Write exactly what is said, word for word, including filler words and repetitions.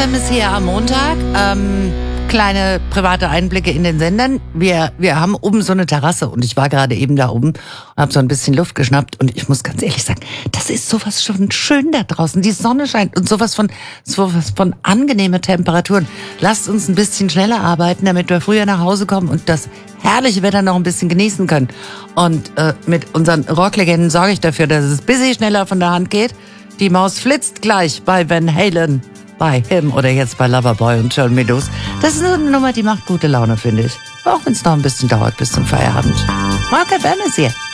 F M ist hier am Montag. Ähm, kleine private Einblicke in den Sendern. Wir, wir haben oben so eine Terrasse und ich war gerade eben da oben und habe so ein bisschen Luft geschnappt und ich muss ganz ehrlich sagen, das ist sowas schon schön da draußen. Die Sonne scheint und sowas von, sowas von angenehme Temperaturen. Lasst uns ein bisschen schneller arbeiten, damit wir früher nach Hause kommen und das herrliche Wetter noch ein bisschen genießen können. Und äh, mit unseren Rocklegenden sorge ich dafür, dass es ein bisschen schneller von der Hand geht. Die Maus flitzt gleich bei Van Halen, bei Him oder jetzt bei Loverboy und John Meadows. Das ist eine Nummer, die macht gute Laune, finde ich. Auch wenn es noch ein bisschen dauert bis zum Feierabend. Rock F M ist hier.